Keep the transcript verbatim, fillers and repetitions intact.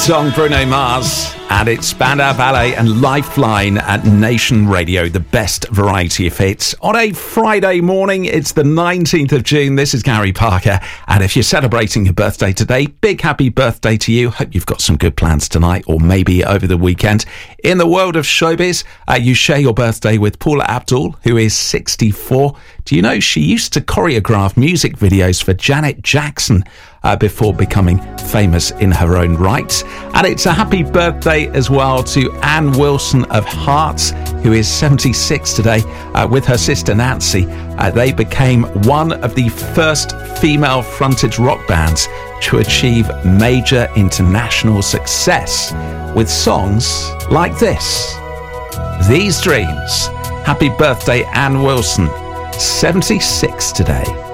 Song Bruno Mars, and it's Spandau Ballet and Lifeline at Nation Radio, the best variety of hits. On a Friday morning, it's the nineteenth of June. This is Gary Parker, and if you're celebrating your birthday today, big happy birthday to you. Hope you've got some good plans tonight or maybe over the weekend. In the world of showbiz, uh, you share your birthday with Paula Abdul, who is sixty-four. Do you know she used to choreograph music videos for Janet Jackson uh, before becoming famous in her own right? And it's a happy birthday as well to Anne Wilson of Hearts, who is seventy-six today, uh, with her sister Nancy. Uh, they became one of the first female-fronted rock bands to achieve major international success with songs like this. These Dreams. Happy birthday, Anne Wilson, seventy-six today.